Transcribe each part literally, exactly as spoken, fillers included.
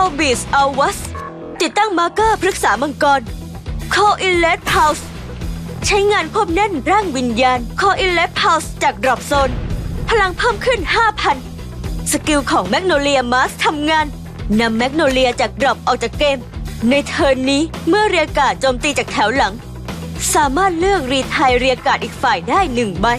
บีสอาวัสติดตั้งมาร์เกอร์พฤกษามังกรคออิเลตพาวส์ใช้งานควบแน่นร่างวิญญาณคออิเลตพาวส์จากดรอปโซนพลังเพิ่มขึ้น ห้าพัน สกิลของแมกโนเลียมาสทำงานนำแมกโนเลียจากดรอปออกจากเกมในเทิร์นนี้เมื่อเรียกาศโจมตีจากแถวหลังสามารถเลือกรีไทร์เรียกาศอีกฝ่ายได้หนึ่งใบ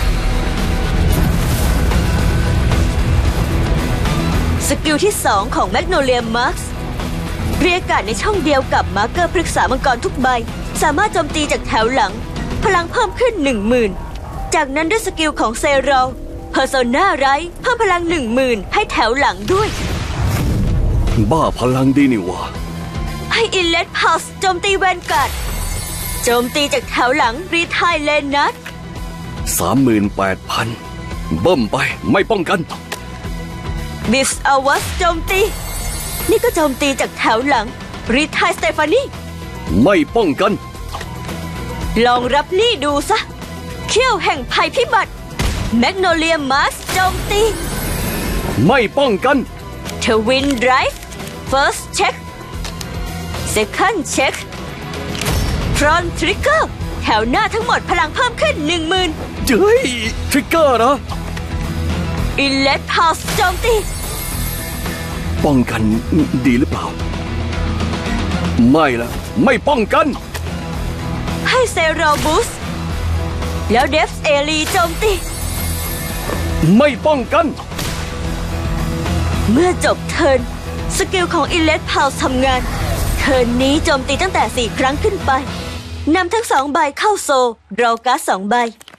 สกิลที่สองของแมกโนเลียมาร์คเรียกาศในช่องเดียวกับมาร์เกอร์พฤกษามังกรทุกใบสามารถโจมตีจากแถวหลังพลังเพิ่มขึ้น หนึ่งหมื่น จากนั้นด้วยสกิลของเซโรเพอร์โซนาไรเพิ่มพลัง หนึ่งหมื่น ให้แถวหลังด้วยบ้าพลังดีนี่วะให้อินเลตพาสโจมตีแวนการ์ดโจมตีจากแถวหลังรีไทร์เลนนัทสามหมื่นแปดพัน เบิ่มไปไม่ป้องกันบิสอาวัสโจมตีนี่ก็โจมตีจากแถวหลังรีไทร์สเตฟานีไม่ป้องกันลองรับนี่ดูซะเขี้ยวแห่งภัยพิบัติแมกโนเลียมาสโจมตีไม่ป้องกันทวินไดรฟ์ First Check Second Check Front Trigger แถวหน้าทั้งหมดพลังเพิ่มขึ้น หนึ่งหมื่นเจ้ยทริกเกอร์นะอินเลตพาสโจมตีป้องกันดีหรือเปล่าไม่ละไม่ป้องกันให้เซโรบูสแล้วเดฟเอลีโจมตีไม่ป้องกันเมื่อจบเทิร์นสกิลของอิเลตพาวทำงานเทิร์นนี้โจมตีตั้งแต่สี่ครั้งขึ้นไปนำทั้งสองใบเข้าโซรอการ์ดสองใบ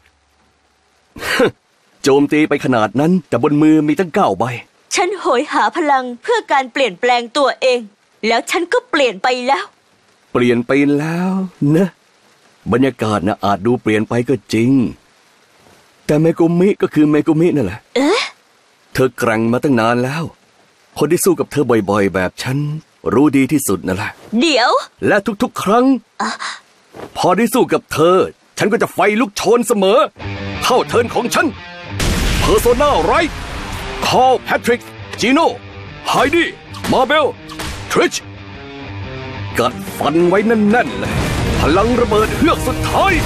โจมตีไปขนาดนั้นแต่บนมือมีตั้งเก้าใบฉันโหยหาพลังเพื่อการเปลี่ยนแปลงตัวเองแล้วฉันก็เปลี่ยนไปแล้วเปลี่ยนไปแล้วนะบรรยากาศนะอาจดูเปลี่ยนไปก็จริงแต่เมกุมิก็คือเมกุมินั่นแหละเอ๊ะเธอแกร่งมาตั้งนานแล้วคนที่สู้กับเธอบ่อยๆแบบฉันรู้ดีที่สุดนั่นแหละเดี๋ยวและทุกๆครั้งพอได้สู้กับเธอฉันก็จะไฟลุกโชนเสมอเข้าเทิร์นของฉันเพอร์โซนาไรท์คอลแพทริกจีโน่ไฮดี้มาเบลทริชกัดฟันไว้แน่นๆเลยพลังระเบิดเฮือกสุดท้าย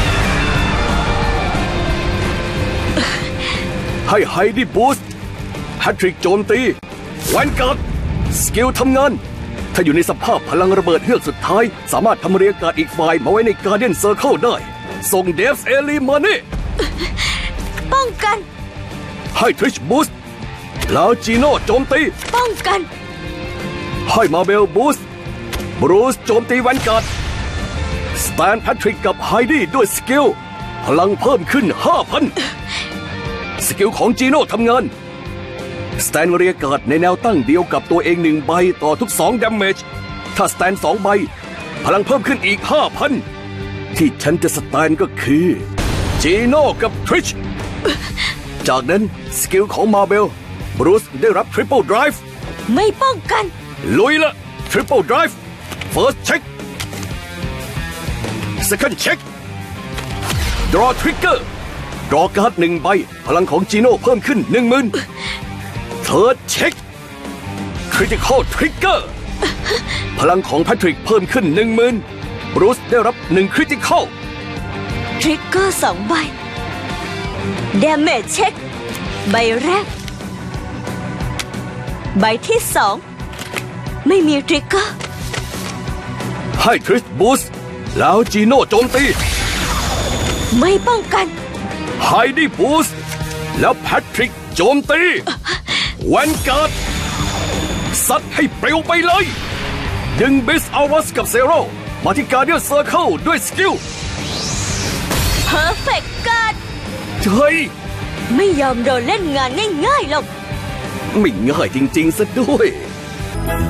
ให้ไฮดี้บูสต์แพทริกโจมตีแวนการ์ดสกิลทำงานถ้าอยู่ในสภาพพลังระเบิดเฮือกสุดท้ายสามารถทำเรียกการ์ดอีกฝ่ายมาไว้ในการ์เดียนเซอร์เคิลได้ส่งเดฟเอลีมานี่ป้องกันให้ทริชบูสต์แล้วจีโน่โจมตีป้องกันให้มาเบลบูสต์บรูซโจมตีแวนการ์ดสแตนแพทริกกับไฮดี้ด้วยสกิลพลังเพิ่มขึ้น ห้าพัน สกิลของจีโน่ทำงานสแตนเรียกการ์ดในแนวตั้งเดียวกับตัวเองหนึ่งใบต่อทุกสองดาเมจถ้าสแตนสองใบพลังเพิ่มขึ้นอีก ห้าพัน ที่ฉันจะสแตนก็คือจีโน่กับทริชจากนั้นสกิลของมาเบลบรูซได้รับทริปเปิลไดรฟ์ไม่ป้องกันลุยละทริปเปิลไดรฟ์ First Check Second Check Draw Trigger Draw การ์ดหนึ่งใบพลังของจีโน่เพิ่มขึ้น หนึ่งหมื่น Third Check Critical Trigger พลังของแพทริกเพิ่มขึ้น หนึ่งหมื่น บรูซได้รับหนึ่ง Critical ทริกเกอร์สองใบDamage Check ใบแรกใบที่สองไม่มีทริกเกอร์ให้ทริสบูสแล้วจีโน่โจมตีไม่ป้องกันไฮดี้บูสแล้วแพทริกโจมตีแวนการ์ดซัดให้เปลวไปเลยดึงบิสอาวัสกับเซโรมาที่การ์เดียนเซอร์เคิลด้วยสกิลเพอร์เฟกต์การ์ดเฮ้ยไม่ยอมโดนเล่นงานง่ายๆหรอกไม่ง่ายจริงๆซะด้วย